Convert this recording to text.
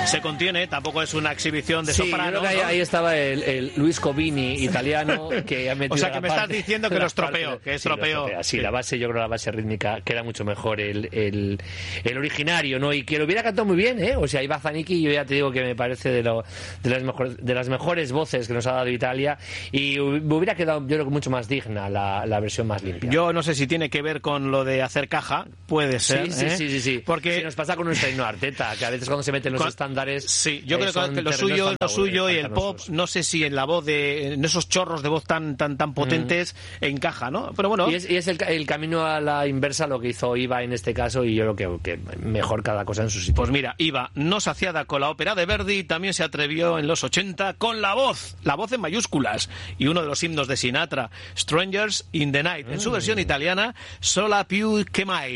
se contiene, tampoco es una exhibición de soprano. Creo que ahí estaba el Luis Covini italiano que ha metido. O sea, que me estás diciendo que lo estropeó, que estropeó. Sí, la base, yo creo la base rítmica queda mucho mejor el originario, ¿no? Y que lo hubiera cantado muy bien, ¿eh? O sea, Iva Zanicchi, yo ya te digo que me parece de las mejores voces que nos ha dado Italia, y me hubiera quedado, yo creo que mucho más digna la versión más limpia. Yo no sé si tiene que ver con lo de hacer caja, puede ser. Sí. Porque si nos pasa con nuestra himno Arteta, que a veces cuando se meten los estándares. Sí, yo creo que lo suyo y el pop, no sé si en la voz en esos chorros de voz tan potentes encaja, ¿no? Pero bueno. Y es el camino a la inversa lo que hizo Iva en este caso, y yo creo que mejor cada cosa en su sitio. Pues mira, Iva, no saciada con la ópera de Verdi, también se atrevió en los 80 con la voz en mayúsculas, y uno de los himnos de Sinatra, Strangers in the Night, en su versión italiana, Sola più che mai.